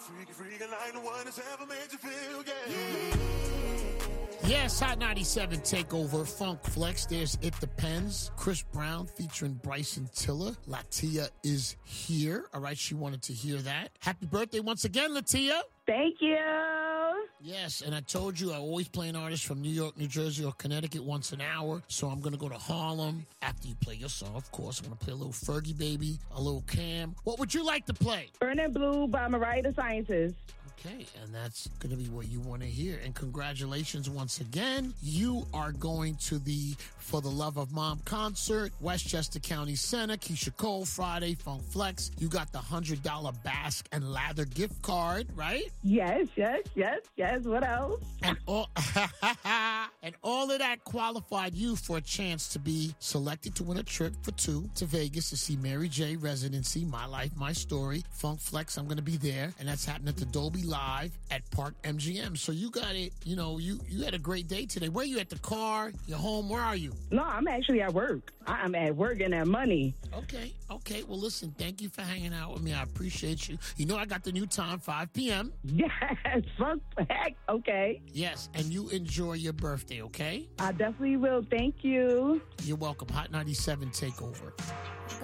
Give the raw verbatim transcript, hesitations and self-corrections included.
Freaky, freaky, like the one that's ever made you feel, yeah. Yes, Hot ninety-seven Takeover, Funk Flex. There's It Depends. Chris Brown featuring Bryson Tiller. Latia is here. All right, she wanted to hear that. Happy birthday once again, Latia. Thank you. Yes, and I told you I always play an artist from New York, New Jersey, or Connecticut once an hour. So I'm going to go to Harlem after you play your song, of course. I'm going to play a little Fergie Baby, a little Cam. What would you like to play? Burning Blue by Mariah the Scientist. Okay, and that's going to be what you want to hear. And congratulations once again. You are going to the For the Love of Mom concert, Westchester County Center, Keisha Cole, Friday, Funk Flex. You got the one hundred dollars Basque and Lather gift card, right? Yes, yes, yes, yes. What else? And all, and all of that qualified you for a chance to be selected to win a trip for two to Vegas to see Mary J. Residency, My Life, My Story, Funk Flex. I'm going to be there, and that's happening at the Dolby Live at Park M G M. So you got it. You know, you, you had a great day today. Where are you, at the car? You're home? Where are you? No, I'm actually at work. I'm at work getting that money. Okay, okay. Well, listen, thank you for hanging out with me. I appreciate you. You know I got the new time, five p.m. Yes, fuck, heck, okay. Yes, and you enjoy your birthday, okay? I definitely will. Thank you. You're welcome. Hot ninety-seven Takeover.